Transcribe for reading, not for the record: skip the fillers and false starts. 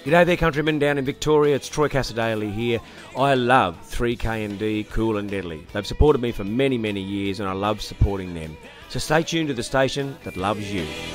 G'day there, countrymen down in Victoria. It's Troy Cassadaly here. I love 3K&D Cool and Deadly. They've supported me for many, many years, and I love supporting them. So stay tuned to the station that loves you.